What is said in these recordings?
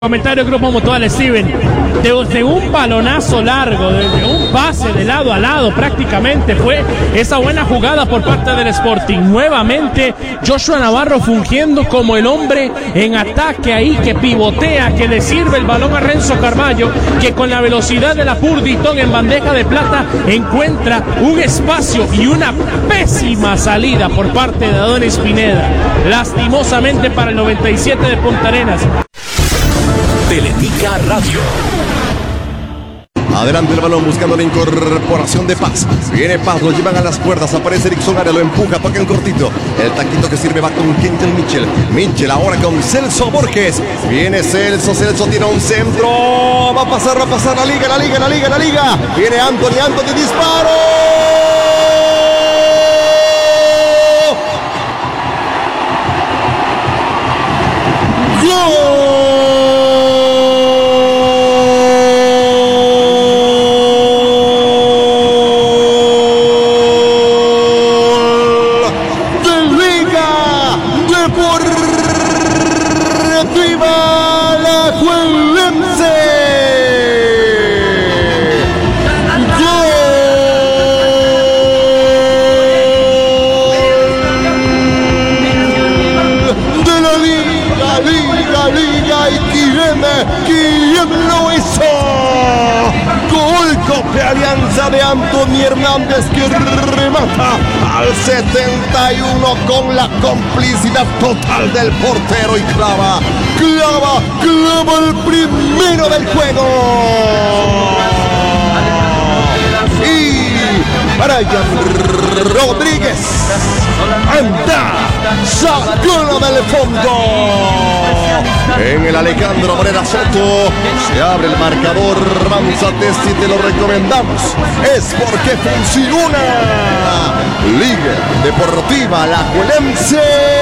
Comentario Grupo Mutual, Steven, desde un balonazo largo, desde un pase de lado a lado prácticamente fue esa buena jugada por parte del Sporting. Nuevamente Joshua Navarro fungiendo como el hombre en ataque ahí, que pivotea, que le sirve el balón a Renzo Carvalho, que con la velocidad de la Purditón en bandeja de plata encuentra un espacio y una pésima salida por parte de Adonis Pineda, lastimosamente para el 97 de Punta Arenas. Teletica Radio. Adelante el balón buscando la incorporación de Paz. Viene Paz, lo llevan a las cuerdas. Aparece Erickson Área, lo empuja, toca en cortito. El taquito que sirve va con Kentel Mitchell. Mitchell ahora con Celso Borges. Viene Celso, Celso tiene un centro. Va a pasar la liga. Viene Anthony, disparo. ¿Quién lo hizo? Gol Copa Alianza de Anthony Hernández, que remata al 71 con la complicidad total del portero y clava el primero del juego. Y Brian Rodríguez anda, sacó del fondo. En el Alejandro Morera Soto se abre el marcador. Manzatesti, te lo recomendamos, es porque funciona. Liga Deportiva Alajuelense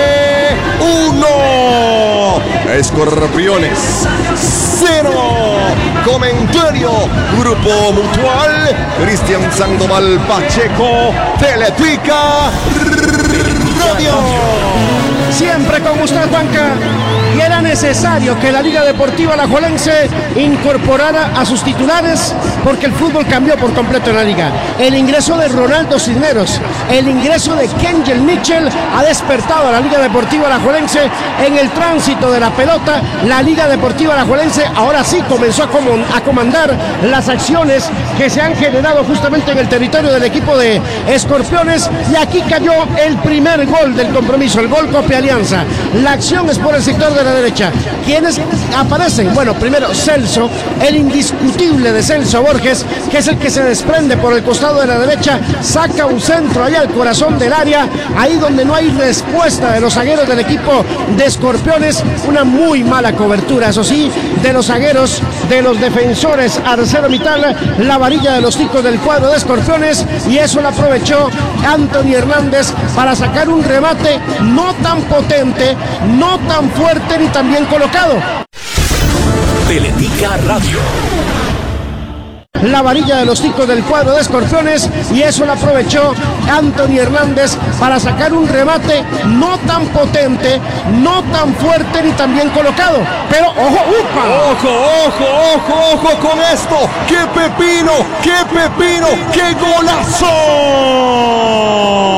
1, Escorpiones 0. Comentario Grupo Mutual, Cristian Sandoval Pacheco, Teletica Radio. Siempre con usted, Juanca. Y era necesario que la Liga Deportiva Alajuelense incorporara a sus titulares, porque el fútbol cambió por completo en la liga. El ingreso de Ronaldo Cisneros, el ingreso de Kentel Mitchell ha despertado a la Liga Deportiva Alajuelense en el tránsito de la pelota. La Liga Deportiva Alajuelense ahora sí comenzó a comandar las acciones que se han generado justamente en el territorio del equipo de Escorpiones, y aquí cayó el primer gol del compromiso, el gol Copa Alianza. La acción es por el sector de la derecha. ¿Quiénes aparecen? Bueno, primero Celso, el indiscutible de Celso Borges, que es el que se desprende por el costado de la derecha, saca un centro allá al corazón del área, ahí donde no hay respuesta de los zagueros del equipo de Escorpiones. Una muy mala cobertura, eso sí, de los zagueros, de los defensores. Arcero Vital, la varilla de los ticos del cuadro de Escorpiones, y eso lo aprovechó Anthony Hernández para sacar un remate no tan potente, no tan fuerte ni tan bien colocado. Teletica Radio. La varilla de los ticos del cuadro de Escorpiones, y eso lo aprovechó Anthony Hernández para sacar un remate no tan potente, no tan fuerte ni tan bien colocado. Pero ojo, ojo con esto. ¡Qué pepino! ¡Qué golazo!